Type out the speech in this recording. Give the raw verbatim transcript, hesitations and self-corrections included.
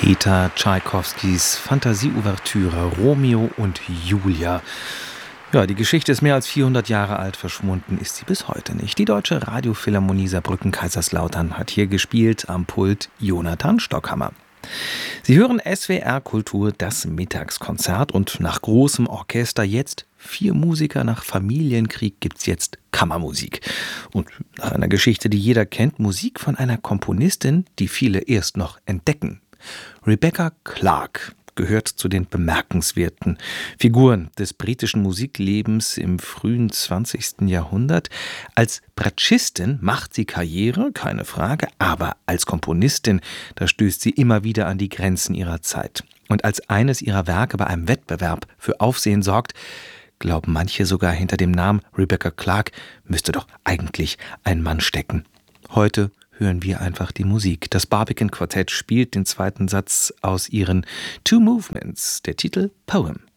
Nikita Tschaikowskis Fantasie-Ouvertüre Romeo und Julia. Ja, die Geschichte ist mehr als vierhundert Jahre alt, verschwunden ist sie bis heute nicht. Die Deutsche Radiophilharmonie Saarbrücken-Kaiserslautern hat hier gespielt, am Pult Jonathan Stockhammer. Sie hören S W R Kultur, das Mittagskonzert, und nach großem Orchester jetzt vier Musiker, nach Familienkrieg gibt's jetzt Kammermusik. Und nach einer Geschichte, die jeder kennt, Musik von einer Komponistin, die viele erst noch entdecken. Rebecca Clarke gehört zu den bemerkenswerten Figuren des britischen Musiklebens im frühen zwanzigsten Jahrhundert. Als Bratschistin macht sie Karriere, keine Frage, aber als Komponistin, da stößt sie immer wieder an die Grenzen ihrer Zeit. Und als eines ihrer Werke bei einem Wettbewerb für Aufsehen sorgt, glauben manche sogar, hinter dem Namen Rebecca Clarke müsste doch eigentlich ein Mann stecken. Heute hören wir einfach die Musik. Das Barbican Quartett spielt den zweiten Satz aus ihren Two Movements, der Titel Poem.